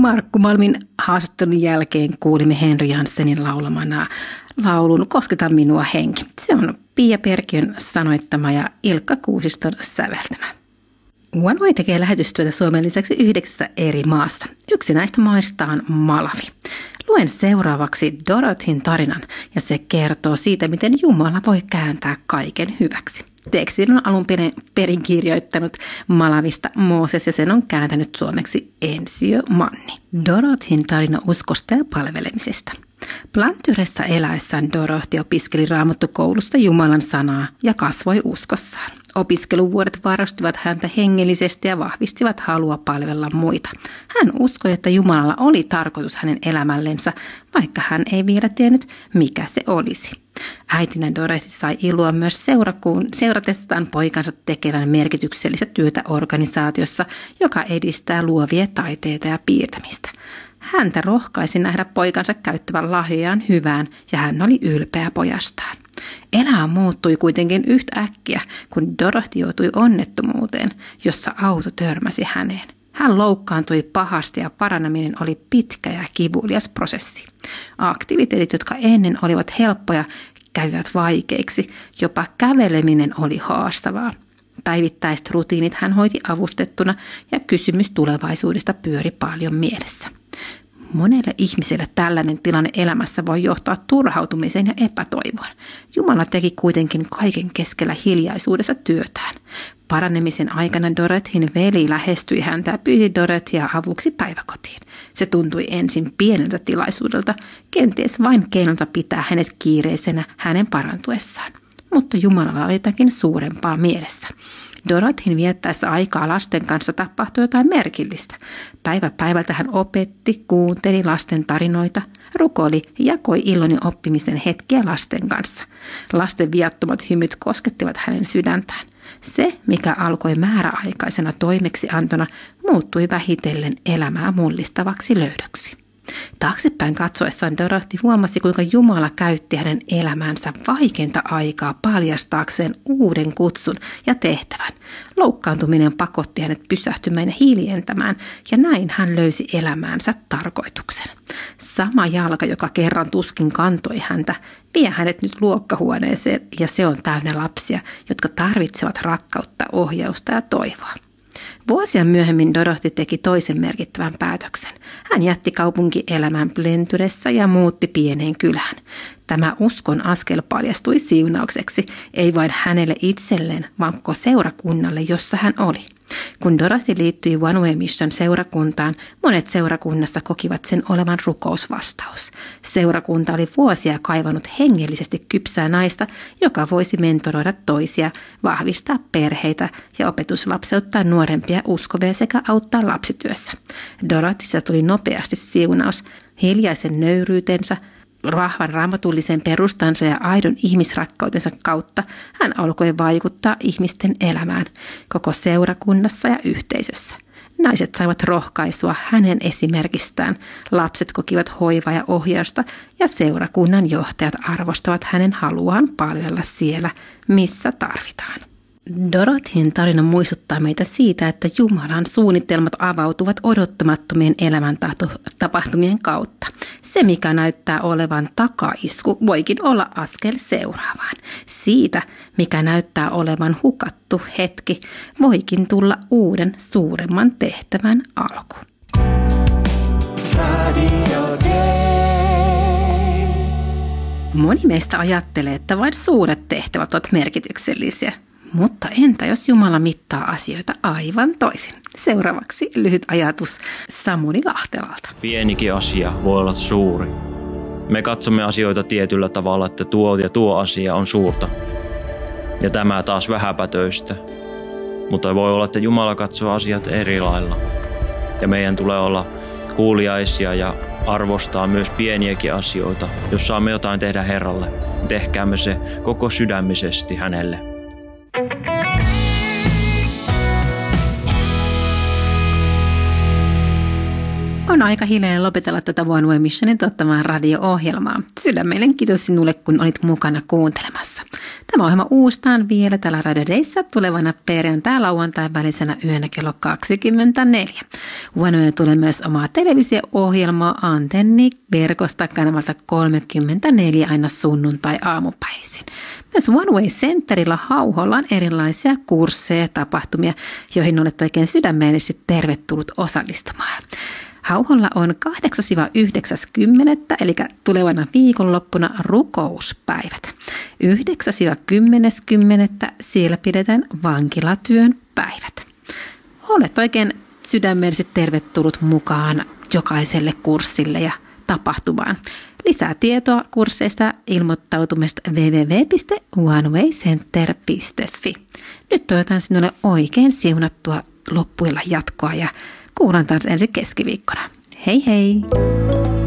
Markku Malmin haastattelun jälkeen kuulimme Henry Janssenin laulamana laulun Kosketa minua henki. Se on Pia Perkiön sanoittama ja Ilkka Kuusiston säveltämä. One tekee lähetystyötä Suomen lisäksi 9 eri maassa. Yksi näistä maista on Malawi. Luen seuraavaksi Dorothyn tarinan ja se kertoo siitä, miten Jumala voi kääntää kaiken hyväksi. Tekstin on alun perin kirjoittanut Malawista Mooses ja sen on kääntänyt suomeksi Ensio Manni. Dorothyn tarina uskosta ja palvelemisesta. Plantyressä eläessään Dorothy opiskeli Raamattukoulussa Jumalan sanaa ja kasvoi uskossaan. Opiskeluvuodet varustivat häntä hengellisesti ja vahvistivat halua palvella muita. Hän uskoi, että Jumalalla oli tarkoitus hänen elämällensä, vaikka hän ei vielä tiennyt, mikä se olisi. Äitinä Dorothy sai iloa myös seuratestaan poikansa tekevän merkityksellistä työtä organisaatiossa, joka edistää luovia taiteita ja piirtämistä. Häntä rohkaisi nähdä poikansa käyttävän lahjojaan hyvään ja hän oli ylpeä pojastaan. Elämä muuttui kuitenkin yhtäkkiä, kun Dorothy joutui onnettomuuteen, jossa auto törmäsi häneen. Hän loukkaantui pahasti ja paraneminen oli pitkä ja kivulias prosessi. Aktiviteetit, jotka ennen olivat helppoja, kävivät vaikeiksi. Jopa käveleminen oli haastavaa. Päivittäiset rutiinit hän hoiti avustettuna ja kysymys tulevaisuudesta pyöri paljon mielessä. Monelle ihmiselle tällainen tilanne elämässä voi johtaa turhautumiseen ja epätoivoon. Jumala teki kuitenkin kaiken keskellä hiljaisuudessa työtään. Paranemisen aikana Dorothyn veli lähestyi häntä ja pyysi Dorothya avuksi päiväkotiin. Se tuntui ensin pieneltä tilaisuudelta, kenties vain keinolta pitää hänet kiireisenä hänen parantuessaan. Mutta Jumalalla oli jotakin suurempaa mielessä. Dorothyn viettäessä aikaa lasten kanssa tapahtui jotain merkillistä. Päivä päivältä hän opetti, kuunteli lasten tarinoita, rukoili ja jakoi ilon ja oppimisen hetkiä lasten kanssa. Lasten viattomat hymyt koskettivat hänen sydäntään. Se, mikä alkoi määräaikaisena toimeksiantona, muuttui vähitellen elämää mullistavaksi löydöksi. Taaksepäin katsoessaan Dorothy huomasi, kuinka Jumala käytti hänen elämänsä vaikeinta aikaa paljastaakseen uuden kutsun ja tehtävän. Loukkaantuminen pakotti hänet pysähtymään ja hiljentämään, ja näin hän löysi elämäänsä tarkoituksen. Sama jalka, joka kerran tuskin kantoi häntä, vie hänet nyt luokkahuoneeseen, ja se on täynnä lapsia, jotka tarvitsevat rakkautta, ohjausta ja toivoa. Vuosia myöhemmin Dorothy teki toisen merkittävän päätöksen. Hän jätti kaupunkielämän Plentyressä ja muutti pieneen kylään. Tämä uskon askel paljastui siunaukseksi, ei vain hänelle itselleen, vaan koko seurakunnalle, jossa hän oli. Kun Dorothy liittyi One Way Mission seurakuntaan, monet seurakunnassa kokivat sen olevan rukousvastaus. Seurakunta oli vuosia kaivannut hengellisesti kypsää naista, joka voisi mentoroida toisia, vahvistaa perheitä ja opetuslapseuttaa nuorempia uskovia sekä auttaa lapsityössä. Dorothyssa tuli nopeasti siunaus, hiljaisen nöyryytensä, vahvan raamatullisen perustansa ja aidon ihmisrakkautensa kautta hän alkoi vaikuttaa ihmisten elämään koko seurakunnassa ja yhteisössä. Naiset saivat rohkaisua hänen esimerkistään, lapset kokivat hoivaa ja ohjausta ja seurakunnan johtajat arvostavat hänen haluaan palvella siellä, missä tarvitaan. Dorothyn tarina muistuttaa meitä siitä, että Jumalan suunnitelmat avautuvat odottamattomien elämäntapahtumien kautta. Se, mikä näyttää olevan takaisku, voikin olla askel seuraavaan. Siitä, mikä näyttää olevan hukattu hetki, voikin tulla uuden suuremman tehtävän alku. Moni meistä ajattelee, että vain suuret tehtävät ovat merkityksellisiä. Mutta entä jos Jumala mittaa asioita aivan toisin? Seuraavaksi lyhyt ajatus Samuli Lahtelalta. Pienikin asia voi olla suuri. Me katsomme asioita tietyllä tavalla, että tuo ja tuo asia on suurta. Ja tämä taas vähäpätöistä. Mutta voi olla, että Jumala katsoo asiat eri lailla. Ja meidän tulee olla kuuliaisia ja arvostaa myös pieniäkin asioita. Jos saamme jotain tehdä Herralle, tehkäämme se koko sydämisesti hänelle. On aika hiljalleen lopetella tätä One Way Missionin tuottamaa radio-ohjelmaa. Sydämellinen kiitos sinulle, kun olit mukana kuuntelemassa. Tämä ohjelma uustaan vielä täällä Radio Dayssä tulevana perjantai-lauantai välisenä yönä kello 24. One Way tulee myös omaa televisio-ohjelmaa Antenni verkosta kanavalta 34 aina sunnuntai-aamupäisin. Myös One Way Centerillä Hauholla on erilaisia kursseja ja tapahtumia, joihin olet oikein sydämellisesti tervetullut osallistumaan. Hauholla on 8-9.10. eli tulevana viikonloppuna rukouspäivät. 9-10.10. siellä pidetään vankilatyön päivät. Olet oikein sydämellisesti tervetullut mukaan jokaiselle kurssille ja tapahtumaan. Lisää tietoa kursseista ilmoittautumista www.onewaycenter.fi. Nyt toivotan sinulle oikein siunattua loppuilla jatkoa ja kuulan taas ensi keskiviikkona. Hei hei!